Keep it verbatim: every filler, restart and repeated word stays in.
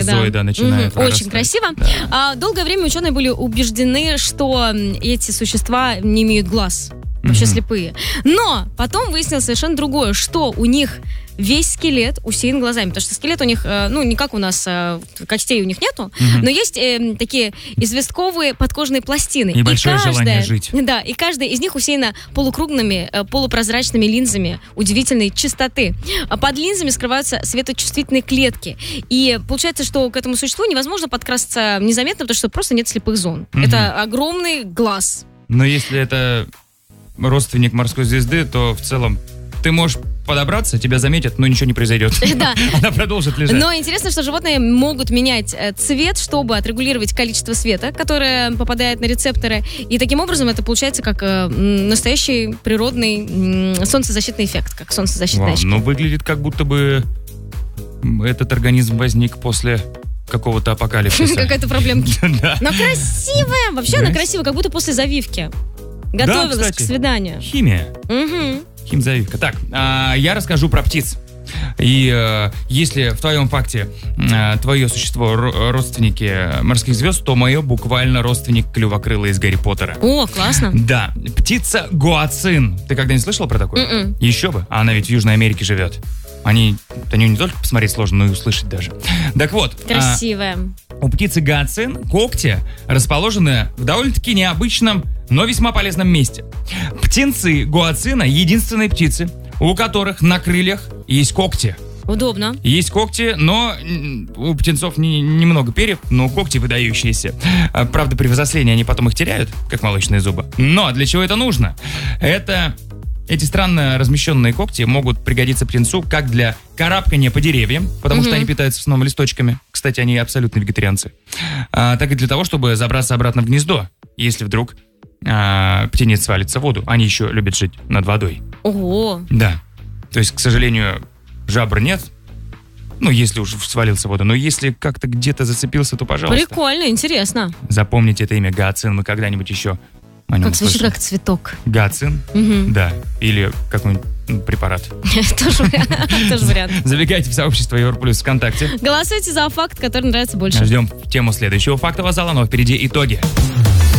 сперматозоида да. начинает угу. Очень красиво. Да. А, долгое время ученые были убеждены, что эти существа не имеют глаз. Вообще mm-hmm. слепые. Но потом выяснилось совершенно другое, что у них весь скелет усеян глазами. Потому что скелет у них, ну, не как у нас, костей у них нету, mm-hmm. но есть э, такие известковые подкожные пластины. Небольшое и каждая, желание жить. Да, и каждая из них усеяна полукруглыми, полупрозрачными линзами удивительной чистоты. Под линзами скрываются светочувствительные клетки. И получается, что к этому существу невозможно подкрасться незаметно, потому что просто нет слепых зон. Mm-hmm. Это огромный глаз. Но если это родственник морской звезды, то в целом ты можешь подобраться, тебя заметят, но ничего не произойдет. Да. Она продолжит лежать. Но интересно, что животные могут менять цвет, чтобы отрегулировать количество света, которое попадает на рецепторы. И таким образом это получается как настоящий природный солнцезащитный эффект, как солнцезащитная очки. Но выглядит как будто бы этот организм возник после какого-то апокалипсиса. Какая-то проблемка. Но красивая! Вообще она красивая, как будто после завивки. Готовилась да, кстати, к свиданию. Химия. Угу. Химзавивка. Так, а, я расскажу про птиц. И а, если в твоем факте а, твое существо ро- родственники морских звезд, то мое буквально родственник клювокрылый из Гарри Поттера. О, классно. Да. Птица гуацин. Ты когда-нибудь слышала про такое? Mm-mm. Еще бы. Она ведь в Южной Америке живет. Они, они не только посмотреть сложно, но и услышать даже. Так вот. Красивая. А, у птицы гуацин когти расположены в довольно-таки необычном, но весьма полезном месте. Птенцы гуацина — единственные птицы, у которых на крыльях есть когти. Удобно. Есть когти, но у птенцов не, немного перьев, но когти выдающиеся. Правда, при взрослении они потом их теряют, как молочные зубы. Но для чего это нужно? Это... Эти странно размещенные когти могут пригодиться птенцу как для карабкания по деревьям, потому mm-hmm. что они питаются в основном листочками. Кстати, они абсолютно вегетарианцы. А, так и для того, чтобы забраться обратно в гнездо, если вдруг а, птенец свалится в воду. Они еще любят жить над водой. Ого! Да. То есть, к сожалению, жабр нет. Ну, если уж свалился в воду. Но если как-то где-то зацепился, то пожалуйста. Прикольно, интересно. Запомните это имя гуацин. Мы когда-нибудь еще... Как звучит, как цветок. Гуацин, угу. да. Или какой-нибудь ну, препарат. Тоже вариант. Забегайте в сообщество Европлюс ВКонтакте. Голосуйте за факт, который нравится больше. Ждем тему следующего фактового зала, но впереди итоги.